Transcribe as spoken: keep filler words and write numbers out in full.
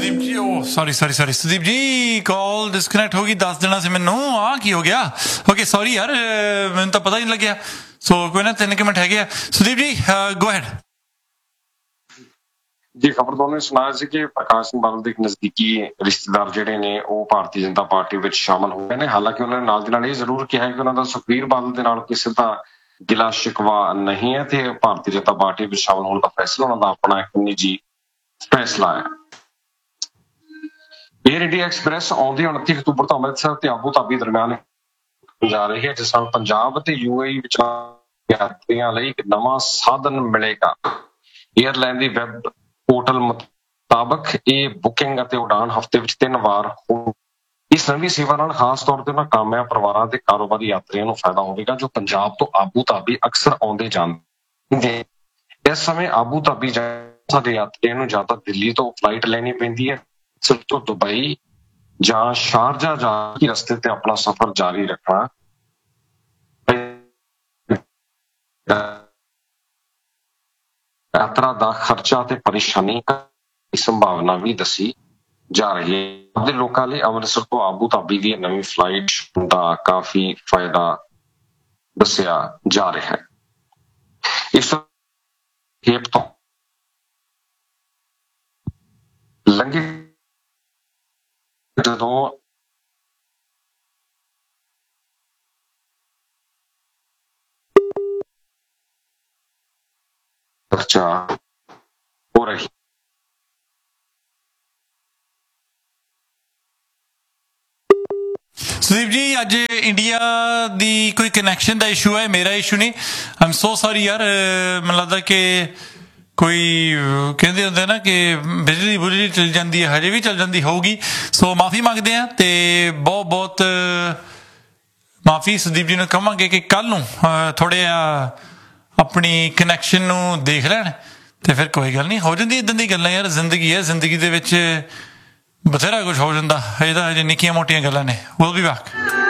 सुदीप जी ओ sorry sorry sorry Sudeep जी call disconnect होगी दस देना से मैनू आ की हो गया ओके सॉरी यार मैनू तो पता ही नहीं लग्या सो कोई ना तीन मिनट है सुदीप जी गो हैड जी खबर दोनों सुनाया ਸੀ ਕਿ ਪ੍ਰਕਾਸ਼ ਸਿੰਘ ਬਾਦਲ ਦੇ ਨਜ਼ਦੀਕੀ ਰਿਸ਼ਤੇਦਾਰ ਜਿਹੜੇ ਨੇ ਉਹ ਭਾਰਤੀ ਜਨਤਾ ਪਾਰਟੀ ਵਿੱਚ ਸ਼ਾਮਲ ਹੋ ਗਏ ਨੇ ਹਾਲਾਂਕਿ ਉਹਨਾਂ ਨੇ ਨਾਲ ਦੀ ਨਾਲ ਇਹ ਜ਼ਰੂਰ ਕਿਹਾ ਹੈ ਕਿ ਉਹਨਾਂ ਦਾ ਸੁਖਬੀਰ ਬਾਦਲ ਦੇ ਨਾਲ ਕਿਸੇ ਦਾ ਗਿਲਾ ਸ਼ਿਕਵਾ ਨਹੀਂ ਹੈ ਤੇ ਭਾਰਤੀ ਜਨਤਾ ਪਾਰਟੀ ਵਿੱਚ ਸ਼ਾਮਲ ਹੋਣ ਦਾ ਫੈਸਲਾ ਉਹਨਾਂ ਦਾ ਆਪਣਾ ਇੱਕ ਨਿੱਜੀ ਫੈਸਲਾ ਹੈ 에ਅਰ ਇੰਡੀਆ ਐਕਸਪ੍ਰੈਸ ਆਉਂਦੀ ਉਨੱਤੀ ਅਕਤੂਬਰ ਤੋਂ ਅੰਮ੍ਰਿਤਸਰ ਤੇ ਆਬੂ ਧਾਬੀ ਦਰਮਿਆਨ ਜਾ ਰਹੀ ਹੈ ਜਿਸ ਨਾਲ ਪੰਜਾਬ ਤੇ ਯੂਏਈ ਵਿੱਚ ਯਾਤਰੀਆਂ ਲਈ ਇੱਕ ਨਵਾਂ ਸਾਧਨ ਮਿਲੇਗਾ 에ਅਰਲਾਈਨ ਦੀ ਵੈਬ पोर्टल मुताबिक ये बुकिंग उड़ान हफ्ते विच तीन बार हो इस नवी सेवा नाल खास तौर ते कामयाब परिवारां ते कारोबारी यात्रियों नूं फायदा होवेगा जो पंजाब तो आबू धाबी अक्सर आउंदे जांदे इस समय आबू धाबी साडे यात्रियों नूं जां तां दिल्ली तो फ्लाइट लैनी पैंदी है सिर्फ तो दुबई जां शारजा जा के रस्ते ते अपना सफर जारी रखना यात्रा का खर्चा ते परेशानी की संभावना भी दसी जा रही है अपने लोगों लिए अमृतसर तो आबू धाबी की नवी फ्लाइट का काफी फायदा दसिया जा रहा है इस केप तो लंघे जो चर्चा हो रही सुदीप जी अज इंडिया दी कोई कनैक्शन का इशू है मेरा इशू नहीं आई एम सो सॉरी यार मैं लगता कि कोई कहते होंगे ना कि बिजली बुजली चल जाती है हजे भी चल जाती होगी सो माफ़ी मंगते हैं तो बहुत बहुत माफ़ी सुदीप जी ने कहांगे कि कल नूं थोड़े अपनी कनैक्शन नूं देख लैण ते फिर कोई गल नहीं हो जाती इदां दी गल्लां यार जिंदगी है जिंदगी दे विच बथेरा कुछ हो जाता ये तो अजे निक्कियां मोटियां गल्लां ने विल बी बैक